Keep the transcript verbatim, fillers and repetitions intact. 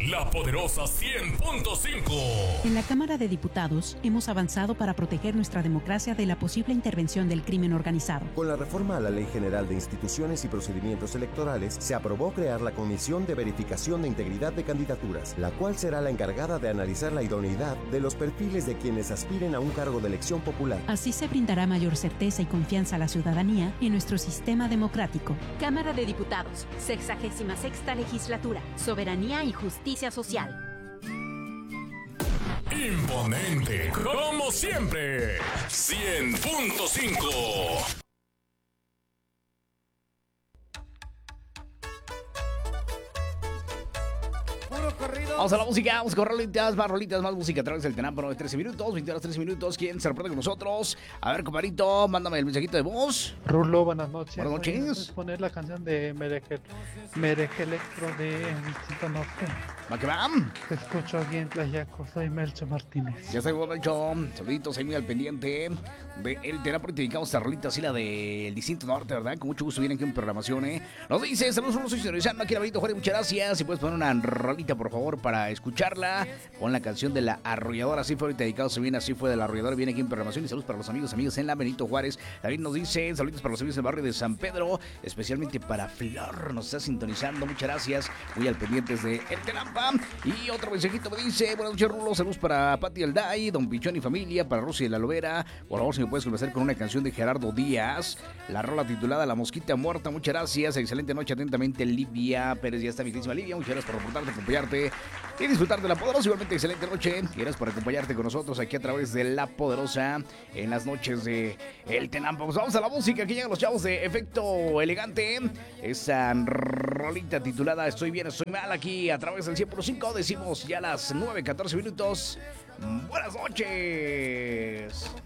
La Poderosa cien punto cinco. En la Cámara de Diputados hemos avanzado para proteger nuestra democracia de la posible intervención del crimen organizado. Con la reforma a la Ley General de Instituciones y Procedimientos Electorales, se aprobó crear la Comisión de Verificación de Integridad de Candidaturas, la cual será la encargada de analizar la idoneidad de los perfiles de quienes aspiren a un cargo de elección popular. Así se brindará mayor certeza y confianza a la ciudadanía en nuestro sistema democrático. Cámara de Diputados, sexagésima sexta legislatura, soberanía y justicia social. Imponente, como siempre. cien punto cinco. Vamos a la música, vamos con rolitas, más rolitas, más música a través del teléfono de trece minutos, veinte horas trece minutos. ¿Quién se reporta con nosotros? A ver, compadrito, mándame el mensajito de voz. Rulo, buenas noches. Buenas noches. ¿Puedes poner la canción de Mereje, Mereje Electro de Distrito Norte? ¿Va que va? Te escucho aquí en Tlayaco, soy Melcho Martínez. Ya está, Melcho. Saluditos ahí muy al pendiente de el teléfono y te dedicamos a rolitas así la del Distrito Norte, ¿verdad? Con mucho gusto vienen aquí en programación, ¿eh? Nos dice, saludos, saludos, soy señorizando aquí en Benito Juárez, muchas gracias. Si puedes poner una rolita, por favor, para escucharla, con la canción de La Arrolladora, así fue ahorita dedicado, se viene, así fue de La Arrolladora, viene aquí en programación. Y saludos para los amigos, amigos en la Benito Juárez. David nos dice, saludos para los amigos del barrio de San Pedro, especialmente para Flor, nos está sintonizando, muchas gracias, muy al pendientes de El Telampa. Y otro mensajito me dice, buenas noches, Rulo, saludos para Pati Alday, Don Pichón y familia, para Rosy de la Lobera. Por favor, si me puedes comenzar con una canción de Gerardo Díaz, la rola titulada La Mosquita Muerta, muchas gracias, excelente noche, atentamente Livia Pérez, ya está mi queridísima Livia, muchas gracias por reportarte, acompañarte y disfrutar de La Poderosa, igualmente excelente noche, gracias por acompañarte con nosotros aquí a través de La Poderosa en las noches de El Tenampa. Pues vamos a la música, que llegan los chavos de Efecto Elegante, esa rolita titulada Estoy bien, estoy mal, aquí a través del cien punto cinco, decimos ya las nueve catorce minutos, buenas noches.